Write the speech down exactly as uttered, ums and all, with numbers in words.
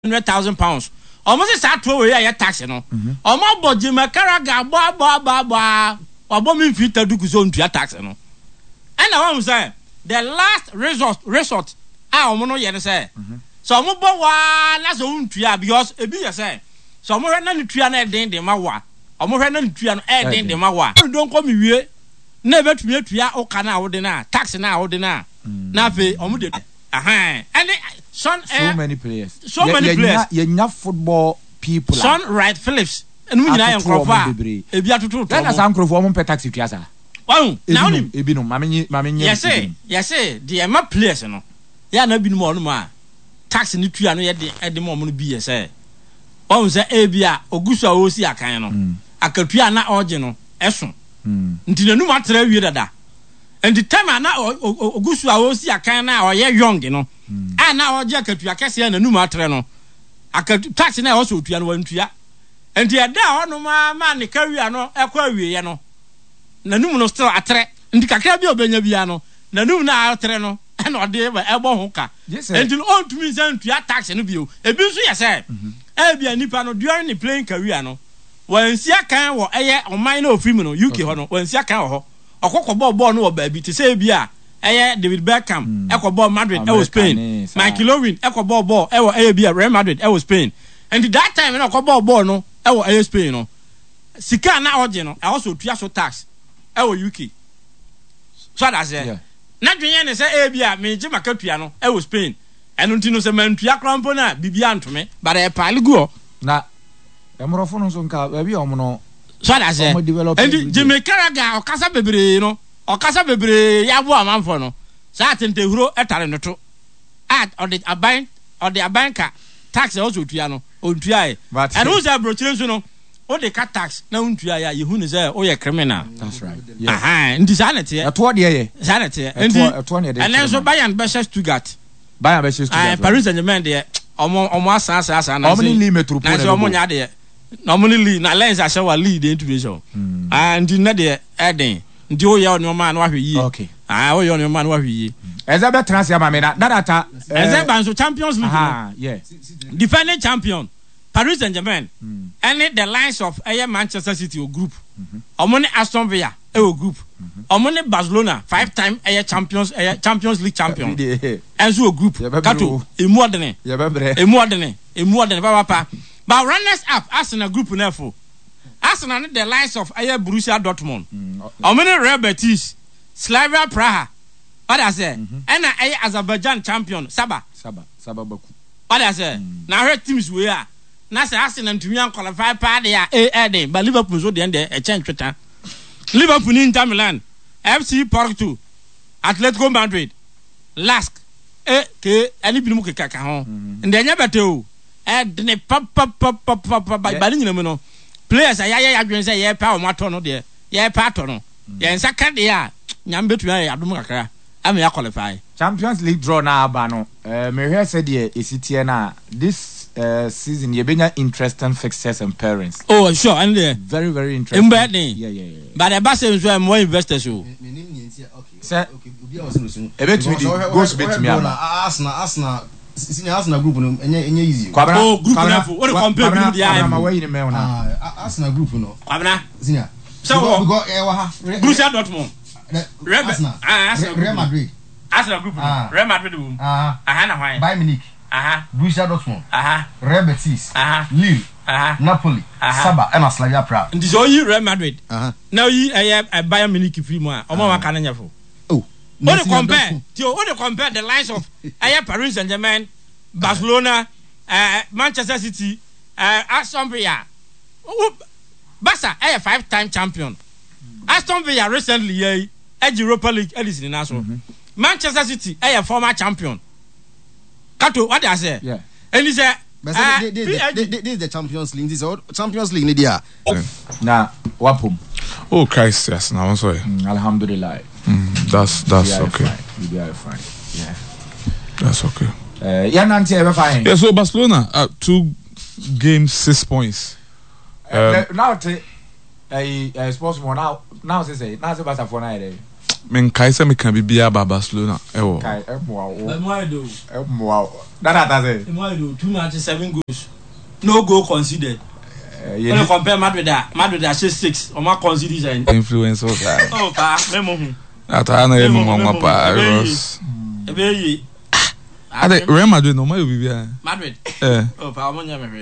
hundred thousand pounds. Almost start to where you tax no. Almost but Jim Carraga ba ba ba ba. Abo me fit to do so to tax no. And I want say the last resort resort ah omo no ye say. So omo bo wa na so untua because e bi ye say. So omo hwe na ntua na den den ma wa. Omo hwe na ntua no e den den ma wa. Don come wie na e betumi atua o kana wo de na tax na wo de na. Na fe omo de aha. And son so uh, many players. So ye, many ye players. You have football people. Son Wright Phillips. And we na Nkrofa. E bi atutu to. Then some Nkrofa mo pay taxi tuasa. Oh, now ni e bi no mame mame nye. Yes say, yes say, the ma players no. Ya na bi no mo no ma. Tax ni tua no ye de e de mo mo no bi ye say. Oh say e bi a ogusu a osi akan no. Akatua na oje no eso. Nti na nu ma tra wie dada. And the time na ogusu a osi akan na o ye young no. Ah na oje akatua kese na nu ma tre no. Akatu tax na o so tua no wantua. Enti e da ono ma ma ne kawia no ekwa awie no. Na nu no still atre. Enti kakra bi obenya bia no. Na nu na atre no. E no de e bo ho ka. Enti on to me say tua tax no bio. E bi so ye say. E bia nipa no during the playing career no. Wansia kan wo eye oman na ofim no U K ho no. Wansia kan wo ho. Okokọ ball ball no wo ba bi te say bia eye David Beckham ekọ Madrid e wo Spain. Michael Owen ekọ ball ball e wo eye bia Real Madrid e wo Spain. And that time na okọ ball ball no e wo eye Spain no. Sika na oje no e also tua so tax e wo U K. So that say na dwenye ne say e bia me je makatua no e wo Spain. Eno ntino se mantua krampo na bibia ntome but e pa ligu na emrofo no so nka ba bi omo no. So that say and Jimmy Carragher okasa bebre no okasa bebre ya bo amanfo no sa atentehuro etare no to at or the aban or the abanka tax also tua no ontua e and who's that brochire so no o de cut tax na ontua ya ye hu ne say o ye criminal. That's right. Yeah. Aha ndi sanete e to de ye sanete ndi and then so Bayern versus Stuttgart Bayern versus Stuttgart ah Paris Saint-Germain de omo omo asa asa asa na omo ni metropole na so omo nya de normally lead na lens asha wa lead intuition and na de eden ndi o ye ono ma na wa hwe yi okay ah o ye ono ma na wa hwe yi eza be transfer ma me na data eza ban so Champions League ah yeah defending champion Paris Saint-Germain and the lines of aye Manchester City o group omo ni Aston Villa e o group omo ni Barcelona five time aye champions aye Champions League champion and so o group kato emu odene ye bebre emu odene emu odene papa papa but runners up Arsenal group na fo Arsenal the lines of aye Borussia Dortmund omo ni Real Betis Slavia Praha what I say and aye Azerbaijan champion Saba Saba Saba Baku what I say na her teams we are na say Arsenal to me qualify pa dey e e but Liverpool so dey e change tweta Liverpool Inter Milan F C Porto Atletico Madrid Lask e ke ani bi mu ke kaka ho ndenya nya bete o e de pop pop pop pop pop ba ni nyina mu no players ya ya ya dwen say ye pa o mato no de ye pa to no ye nsa ka de ya nyam betu ya adum kakra am ya qualify Champions League draw na aba no eh me hwe say de esitie na this Uh, season you been interesting fixtures and parents. Oh sure and uh, very very interesting. Yeah yeah yeah. yeah. But the best is why more investors so. Sir, ebet me go bet me am. Arsenal Arsenal senior Arsenal group no enye enye easy. Oh group na for what compare with the am away ni me una. Ah Arsenal group no. Kwabna senior. So we go e wa ha. Borussia Dortmund. Arsenal. Ah Arsenal. Real Madrid. Arsenal group. Real Madrid. Ah. Aha na why. Bayern Munich. Aha. Borussia Dortmund. Aha. Real Betis. Aha. Lille. Aha. Napoli. Aha. Saba and Slavia Praha. Ndi so yi Real Madrid. Aha. Now yi eh Bayern Munich free mo a. Omo wa kan nya fo. Oh. What they compare? Tio, what they compare the lines of eh Paris Saint-Germain, Barcelona, uh, Manchester City, uh, Aston Villa. Barca eh five time champion. Aston Villa recently eh Europa League Edison in naso. Manchester City eh former champion. Kato, what I say? Yeah. And he said, but uh, this, this, this, this is the Champions League. This is Champions League. Nidia. Na wapum. Oh Christ, yes. Now I'm sorry. Mm, Alhamdulillah. Mm, that's that's okay. Fine. You are fine. Yeah. That's okay. Uh, yeah, Nancy, ever fine. Yeah. So Barcelona uh, two games, six points. Um, uh, now, I I suppose more now. Now, say say now, say Barcelona. Men kai say me can be bia Barcelona. Ewo. Kai emwa wo. Emwa do. Emwa. That that say. Emwa do two matches seven goals. No goal conceded. Uh, yeah, when you compare Madrid that Madrid that says six or more conceded influence of that. Oh pa, memo. That I know him on pa. Ebe yi. Ade Real Madrid no ma yo bibia. Madrid. Eh. Oh pa, omo nya me.